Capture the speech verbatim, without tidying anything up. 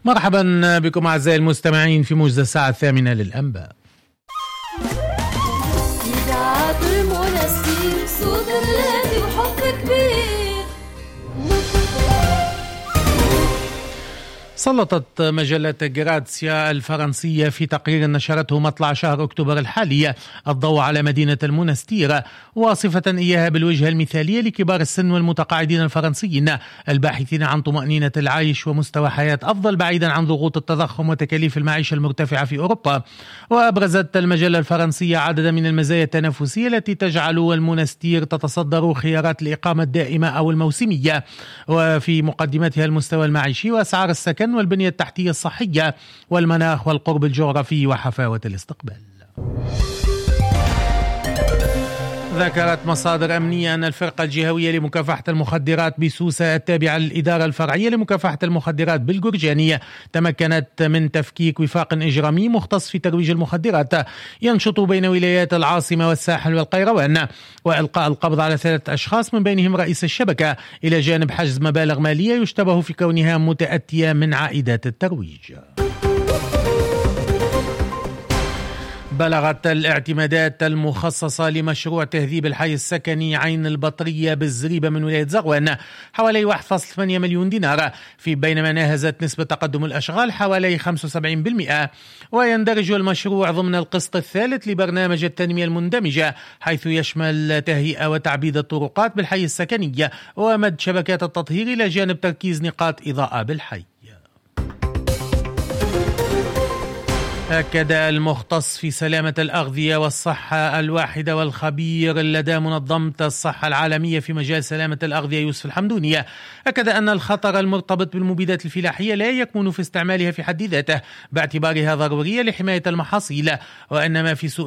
مرحبا بكم أعزائي المستمعين في موجز الساعة الثامنة للأنباء. إذاعة المنستير صوت الهادي وحب كبير. سلطت مجلة جراتسيا الفرنسية في تقرير نشرته مطلع شهر أكتوبر الحالي الضوء على مدينة المونستير، واصفة إياها بالوجهة المثالية لكبار السن والمتقاعدين الفرنسيين الباحثين عن طمأنينة العيش ومستوى حياة أفضل بعيدا عن ضغوط التضخم وتكاليف المعيشة المرتفعة في أوروبا. وأبرزت المجلة الفرنسية عددا من المزايا التنافسية التي تجعل المونستير تتصدر خيارات الإقامة الدائمة أو الموسمية، وفي مقدمتها المستوى المعيشي وأسعار السكن والبنية التحتية الصحية والمناخ والقرب الجغرافي وحفاوة الاستقبال. ذكرت مصادر أمنية أن الفرقة الجهوية لمكافحة المخدرات بسوسة التابعة للإدارة الفرعية لمكافحة المخدرات بالجرجانية تمكنت من تفكيك وفاق إجرامي مختص في ترويج المخدرات ينشط بين ولايات العاصمة والساحل والقيروان، وإلقاء القبض على ثلاثة أشخاص من بينهم رئيس الشبكة، إلى جانب حجز مبالغ مالية يشتبه في كونها متأتية من عائدات الترويج. بلغت الاعتمادات المخصصة لمشروع تهذيب الحي السكني عين البطرية بالزريبة من ولاية زغوان حوالي واحد فاصلة ثمانية مليون دينار، في بينما ناهزت نسبة تقدم الأشغال حوالي خمسة وسبعين بالمئة. ويندرج المشروع ضمن القسط الثالث لبرنامج التنمية المندمجة، حيث يشمل تهيئة وتعبيد الطرقات بالحي السكني ومد شبكات التطهير إلى جانب تركيز نقاط إضاءة بالحي. أكد المختص في سلامة الأغذية والصحة الواحدة والخبير لدى منظمة الصحة العالمية في مجال سلامة الأغذية يوسف الحمدوني، أكد أن الخطر المرتبط بالمبيدات الفلاحية لا يكمن في استعمالها في حد ذاته باعتبارها ضرورية لحماية المحاصيل، وأن ما في سوء